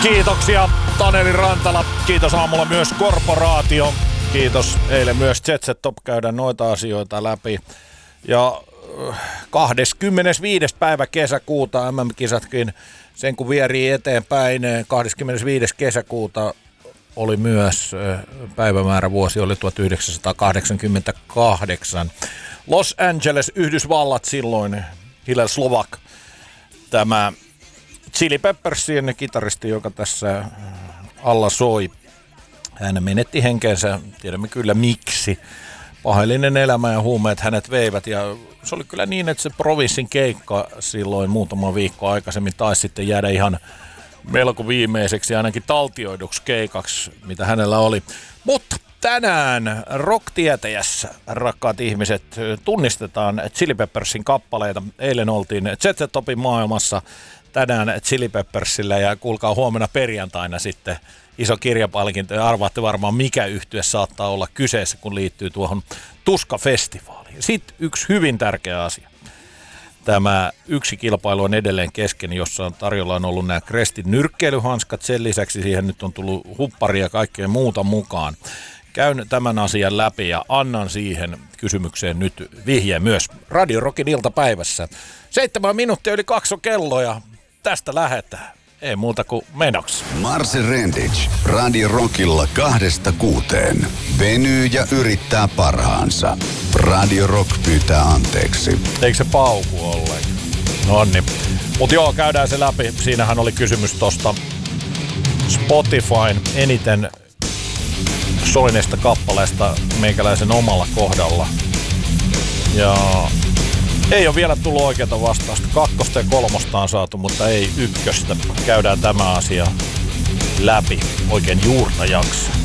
Kiitoksia Taneli Rantala. Kiitos aamulla myös Korporaatio. Kiitos eilen myös Jet Set Top käydä noita asioita läpi. Ja 25. päivä kesäkuuta MM-kisatkin sen kun vierii eteenpäin. 25. kesäkuuta oli myös päivämäärä, vuosi oli 1988. Los Angeles, Yhdysvallat silloin, Hillel Slovak, tämä Chili Peppersin kitaristi, joka tässä alla soi. Hän menetti henkeensä, tiedämme kyllä miksi. Paheellinen elämä ja huumeet hänet veivät, ja se oli kyllä niin, että se Provinssin keikka silloin muutama viikko aikaisemmin taisi sitten jäädä ihan melko viimeiseksi, ainakin taltioiduksi keikaksi, mitä hänellä oli. Mutta tänään Rock-tietäjässä, rakkaat ihmiset, tunnistetaan Chili Peppersin kappaleita. Eilen oltiin Jet Set Topin maailmassa, tänään Chili Peppersillä, ja kuulkaa huomenna perjantaina sitten iso kirjapalkinto, ja arvaatte varmaan mikä yhtye saattaa olla kyseessä, kun liittyy tuohon Tuska-festivaaliin. Sitten yksi hyvin tärkeä asia. Tämä yksi kilpailu on edelleen kesken, jossa on tarjolla on ollut nämä Crestin nyrkkeilyhanskat. Sen lisäksi siihen nyt on tullut hupparia ja kaikkea muuta mukaan. Käyn tämän asian läpi ja annan siihen kysymykseen nyt vihjeen myös Radio Rockin iltapäivässä. 7 minuuttia yli 2 kello ja tästä lähdetään. Ei muuta kuin menoksi. Marse Rendic, Radio Rockilla 2-6. Venyy ja yrittää parhaansa. Radio Rock pyytää anteeksi. Eikö se pauku olleen? Nonni. Mut joo, käydään se läpi. Siinähän oli kysymys tosta Spotifyn eniten soineista kappaleesta meikäläisen omalla kohdalla. Ja ei ole vielä tullut oikeata vastausta. 2. ja 3. on saatu, mutta ei 1. Käydään tämä asia läpi oikein juurta jaksa.